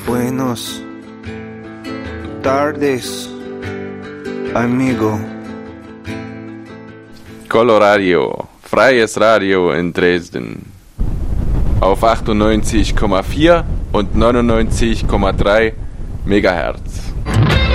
Buenos tardes, amigo. Coloradio, freies Radio in Dresden. Auf 98,4 und 99,3 Megahertz.